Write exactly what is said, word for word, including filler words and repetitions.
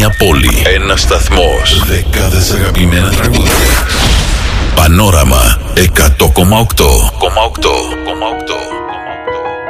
Μια πόλη, ένας σταθμός, δεκάδες αγαπημένα τραγούδια. Πανόραμα εκατό κόμμα οκτώ.